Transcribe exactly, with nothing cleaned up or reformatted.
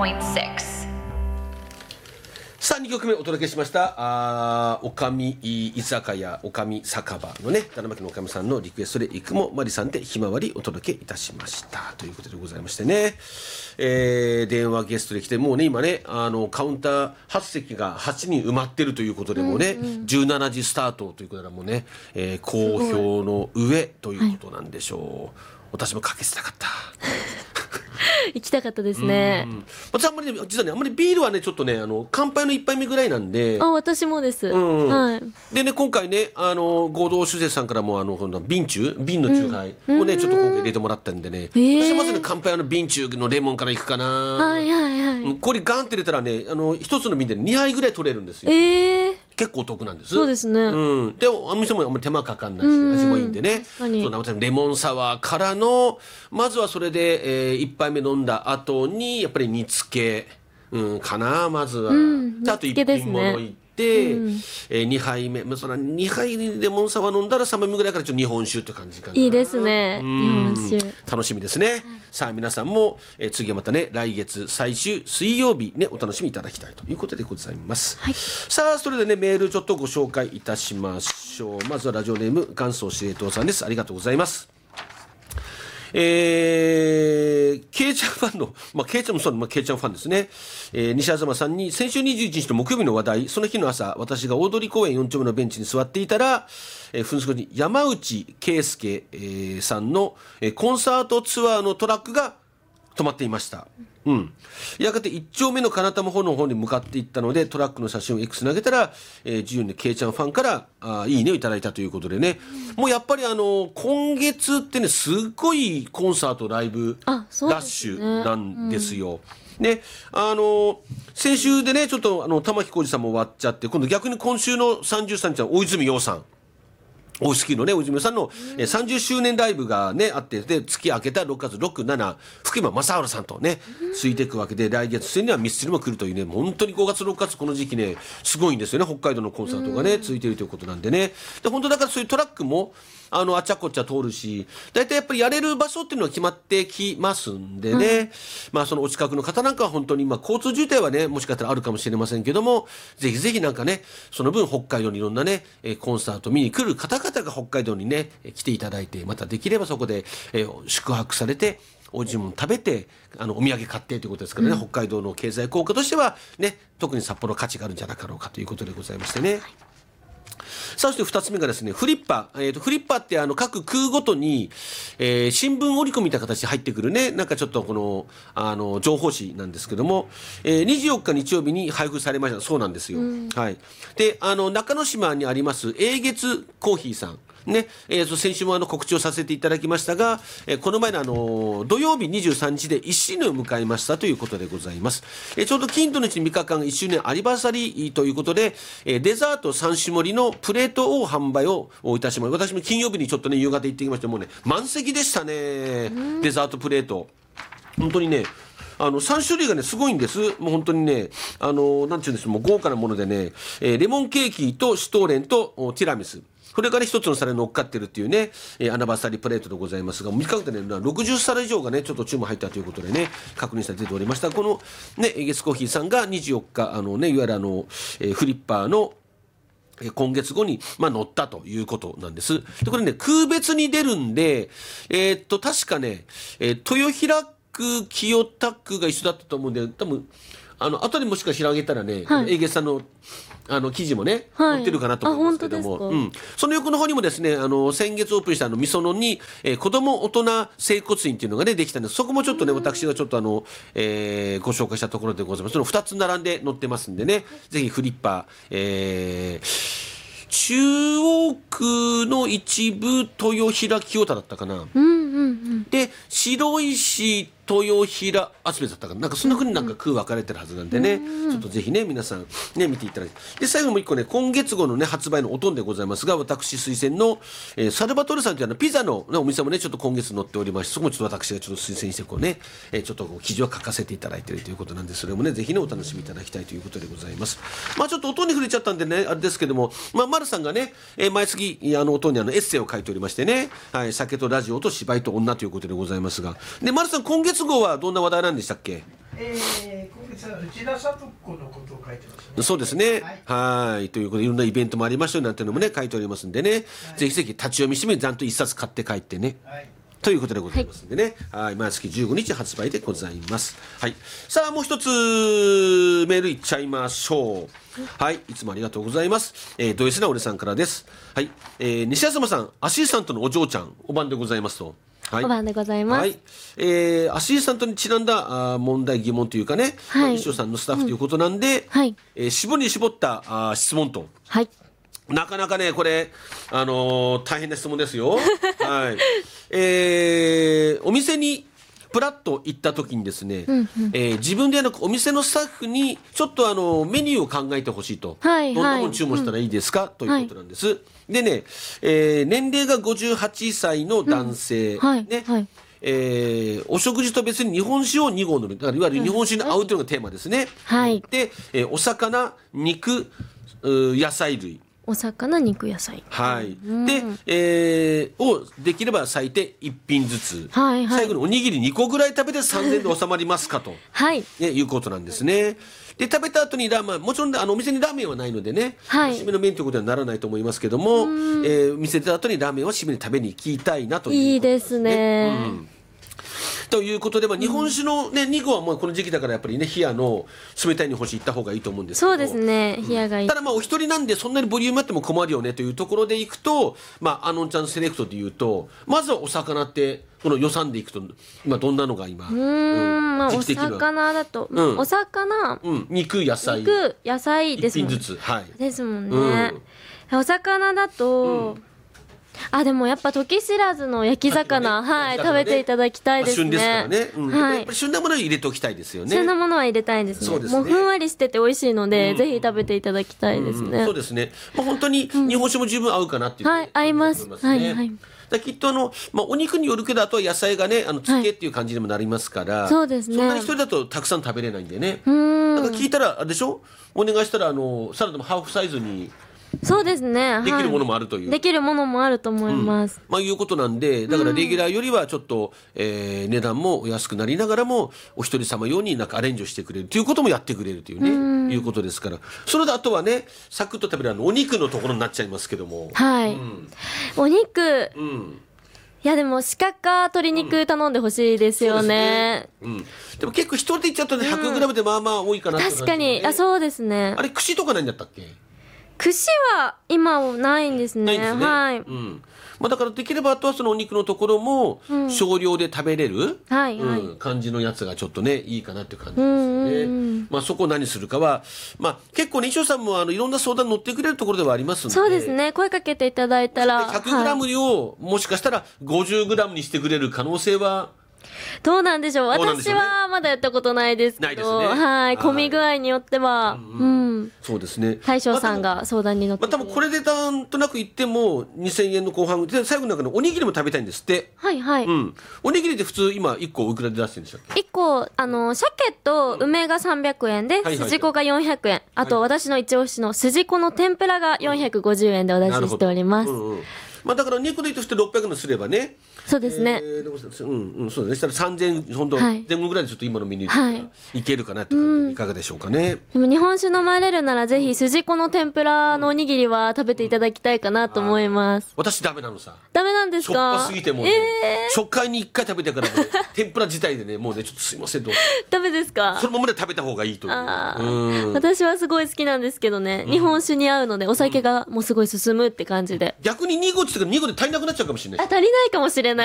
ポイントシックス。 さあにきょくめお届けしましたあおかみ居酒屋おかみ酒場のね田中のおかみさんのリクエストで生駒まりさんでひまわりお届けいたしましたということでございましてね、えー、電話ゲストで来てもうね今ねあのカウンターはち席がはちにん埋まってるということでもうね、うんうん、じゅうしちじスタートということでもうね、えー、好評の上ということなんでしょう、はい、私もかけてたかった行きたかったですね。 うん私あんまり、ね、実はねあんまりビールはねちょっとねあの乾杯の一杯目ぐらいなんであ私もです、 うんはい、 でね今回ねあの合同主席さんからもあの瓶中瓶の酎ハイをね、うん、ちょっと今回入れてもらったんでね、えー、私はまずね乾杯の瓶中のレモンからいくかな、 はいはいはい、 これガンって入れたらねあの一つの瓶でにはいぐらい取れるんですよ、 えー、 結構お得なんです。 そうですね、 うん、でお店もあんまり手間かかんないし味もいいんでねそうなレモンサワーからのまずはそれで、えー、いっぱいめ飲んだ後にやっぱり煮つけ、うん、かなまずは、うん、あといっぴんものいって、うんえー、にはいめ、まあ、そのにはいレモンサワー飲んだらさんばいめぐらいからちょっと日本酒って感じかな。 いいですね、日本酒楽しみですね、はい、さあ皆さんも、えー、次はまたね来月最終水曜日ねお楽しみいただきたいということでございます、はい、さあそれでねメールちょっとご紹介いたしましょう。まずはラジオネーム元祖司令塔さんです。ありがとうございます。えー、ケイちゃんファンの、まあ、ケイちゃんもそう、まあ、ケイちゃんファンですね、えー、西東さんに先週にじゅういちにちの木曜日の話題、その日の朝私が大通公園よん丁目のベンチに座っていたら、えー、ふんすこに山内圭介、えー、さんの、えー、コンサートツアーのトラックが止まっていました。うん、やがていっ丁目の金玉方の方に向かっていったのでトラックの写真を X 投げたら、えー、自由にケイちゃんファンからあいいねをいただいたということでね、うん、もうやっぱりあの今月ってねすっごいコンサートライブラッシュなんですよ。であの先週でねちょっとあの玉置浩二さんも終わっちゃって今度逆に今週のさんじゅうさんにちは大泉洋さん大好きのね大泉洋さんの、うん、さんじゅっしゅうねんライブがねあってで月明けたろくがつろく、しち福山雅治さんとねついていくわけで来月末にはミスチルも来るというね本当にごがつろくがつこの時期ねすごいんですよね北海道のコンサートがね、うん、ついているということなんでねで本当だからそういうトラックもあのあちゃこちゃ通るし大体やっぱりやれる場所っていうのは決まってきますんでね、うん、まあそのお近くの方なんかは本当に今交通渋滞はねもしかしたらあるかもしれませんけどもぜひぜひなんかねその分北海道にいろんなねコンサート見に来る方々が北海道にね来ていただいてまたできればそこで、えー、宿泊されておいしいもの食べてあのお土産買ってということですからね、うん、北海道の経済効果としてはね特に札幌価値があるんじゃなかろうかということでございましてね、はい、さあそしてふたつめがですねフリッパー、えー、とフリッパーってあの各空ごとに、えー、新聞折り込みみたいな形で入ってくるねなんかちょっとこのあの情報誌なんですけども、えー、にじゅうよっか日曜日に配布されましたそうなんですよ、うんはい、であの中之島にあります英月コーヒーさんねえー、先週もあの告知をさせていただきましたが、えー、この前の、あのー、土曜日にじゅうさんにちでいっしゅうねんを迎えましたということでございます、えー、ちょうど金土日みっかかんいっしゅうねんアニバーサリーということで、えー、デザートさん種盛りのプレートを販売をいたします。私も金曜日にちょっとね夕方行ってきましてもうね満席でしたねデザートプレート本当にねあのさん種類がねすごいんです。もう本当にねあのなんていうんですもう豪華なものでね、えー、レモンケーキとシュトーレンとティラミスこれがね一つの皿に乗っかってるっていうね、えー、アナバーサリープレートでございますが短くてねろくじゅっさら以上がねちょっと注文入ったということでね確認されておりました。このねエゲスコーヒーさんがにじゅうよっかあのねいわゆるあの、えー、フリッパーの今月後に、まあ、乗ったということなんです。でこれね空別に出るんでえー、っと確かね、えー、豊平区清田区が一緒だったと思うんで多分あの後でもしか調べたらね、はい、エゲさんのあの記事もね、はい、載ってるかなと思いますけども、うん、その横の方にもですねあの先月オープンしたあのみそのに、えー、子ども大人整骨院っていうのがねできたんですそこもちょっとね私がちょっとあの、えー、ご紹介したところでございます。そのふたつ並んで載ってますんでねぜひフリッパー、えー中央区の一部豊平清田だったかな、 うんうんうん、で白石豊平アスベだったかななんかそんな風になんか区分かれてるはずなんでね、うんうん、ちょっとぜひね皆さんね見ていただいてで最後もう一個ね今月号のね発売のおとんでございますが私推薦の、えー、サルバトルさんというあのピザの、ね、お店もねちょっと今月載っておりましてそこもちょっと私がちょっと推薦してこうね、えー、ちょっとこう記事を書かせていただいているということなんでそれもねぜひねお楽しみいただきたいということでございます。まあちょっと音に触れちゃったんでねあれですけどもまあ丸さんがね、えー、毎月あの音にあのエッセイを書いておりましてね、はい、酒とラジオと芝居と女ということでございますがで丸さん今月号はどんな話題なんでしたっけ？ えー、今月は内田さと子のことを書いてますね。 そうですね。 はいはい。ということで、いろんなイベントもありましたよなんていうのもね、書いておりますんでね。 はい、 ぜひぜひ立ち読みしてみて、ちゃんと一冊買って帰ってね。 はい。 ということでございますんでね。はい。毎月じゅうごにち発売でございます。はい。さあ、もう一つメールいっちゃいましょう。はい。いつもありがとうございます。えー、ド S な俺さんからです。はい。えー、西東さん、アシスタントのお嬢ちゃん、お番でございますと。はい、 お番でございます。 はい、えー、アシスタントにちなんだあ問題疑問というかね、 はい、 西尾さんのスタッフということなんで、 うん、はい、 えー、絞りに絞ったあ質問と、 はい、 なかなかねこれ、あのー、大変な質問ですよ。はい、えー、お店にプラッと行った時にですね、うんうん、えー、自分ではなくお店のスタッフにちょっとあのメニューを考えてほしいと、はい、どんなもの注文したらいいですか、うん、ということなんです、はい、でね、えー、年齢がごじゅうはっさいの男性、うん、はいね、はい、えー、お食事と別に日本酒をに合飲む、だからいわゆる日本酒に合うというのがテーマですね、はい、で、えー、お魚、肉、野菜類、 お魚、肉、野菜、 はい、うん、で、えー、をできれば最低いっぴんずつ、はいはい、最後におにぎりにこぐらい食べてさんぜんえんで収まりますかと、はいね、いうことなんですね。で食べた後にラーメン、もちろんあのお店にラーメンはないのでね、はい、締めの麺ということにはならないと思いますけども、えー、店出た後にラーメンは締めに食べに行きたいなということですね。 いいですね、うん、 ということで、まあ、日本酒の、ね、に合はもうこの時期だからやっぱりね冷やの冷たい日本酒行った方がいいと思うんですけど、 そうですね、冷やがいい、 うん、ただまあお一人なんでそんなにボリュームあっても困るよねというところでいくと、まあ、あのんちゃんセレクトでいうとまずはお魚ってこの予算でいくと今どんなのが今、 うーん、うん、まあ、お魚だと、うん、お魚、 うん、肉野菜肉野菜ですもん、 いっぴんずつ、はい、 ですもんね、うん、お魚だと、うん、あでもやっぱ時知らずの焼き魚、ね、はい、ね、食べていただきたいですね、 まあ、旬ですからね、うん、はい、やっぱり旬なものを入れておきたいですよね。 旬なものは入れたいですね。そうですね、もうふんわりしてて美味しいので、うん、ぜひ食べていただきたいですね、 うん、そうですね、まあ、本当に日本酒も十分合うかなっていう、 うん、はい、合います、はいはい、 だきっとあの、まあ、お肉によるけどあとは野菜がねあの漬けっていう感じにもなりますから、はい、 そうですね、 そんなに一人だとたくさん食べれないんでね、うん、だから聞いたらあれでしょ、お願いしたらあのサラダもハーフサイズにそうですね、 できるものもあるという、はい、 できるものもあると思います、 うん、まあいうことなんで、だからレギュラーよりはちょっと、えー、値段もお安くなりながらもお一人様用になんかアレンジをしてくれるということもやってくれるというね、うん、いうことですから、それであとはねサクッと食べるあのお肉のところになっちゃいますけども、はい、うん、お肉、うん、いやでも鹿か鶏肉頼んでほしいですよね、 うんね、うん、でも結構一人でいっちゃうとね ひゃくグラム でまあまあ多いかなって感じ、ね、 確かに、あ、そうですね、 あれ串とかないんだったっけ。 串は今ないんですね。ないんですね。はい。うん。 まあだからできればあとはそのお肉のところも少量で食べれる、うんはいはいうん、感じのやつがちょっとねいいかなっていう感じですよね。うんうん、まあそこを何するかはまあ結構ね西尾さんもあのいろんな相談乗ってくれるところではありますので。 そうですね。声かけていただいたら ひゃくグラムをもしかしたら ごじゅうグラム にしてくれる可能性は。 どうなんでしょう。私はまだやったことないですけど、ね、はい、混み具合によっては、うんうんうん、 そうですね。 大将さんが相談に乗って、 まあ、多分これでなんとなく言ってもにせんえんの後半で最後の中のおにぎりも食べたいんですって。 はいはい。うん、 おにぎりって普通今いっこおいくらで出してるんでしたっけ？ いっこあの鮭と梅がさんびゃくえんで、うん、筋子がよんひゃくえん、はいはい、あと私の一押しの筋子の天ぷらがよんひゃくごじゅうえんでお出ししております。うんうん、 まあ、だから肉で言うとしてろっぴゃくえんすればね。 そうですね。 えー、うんうん、そうですね。したらさんぜんえん本当前後ぐらいでちょっと今のメニューでいけるかなって感じ、はい、いかがでしょうかね。 でも日本酒飲まれるならぜひ筋子の天ぷらのおにぎりは食べていただきたいかなと思います。 私ダメなのさ。 ダメなんですか。 しょっぱすぎてもう、ねえー、初回にいっかい食べてからもう天ぷら自体でねもうねちょっとすいませんと。 ダメですか。 そのままで食べた方がいいという。 あうん私はすごい好きなんですけどね、うん、日本酒に合うのでお酒がもうすごい進むって感じで。 逆にに合って言ったらに合で足りなくなっちゃうかもしれない。 あ足りないかもしれない。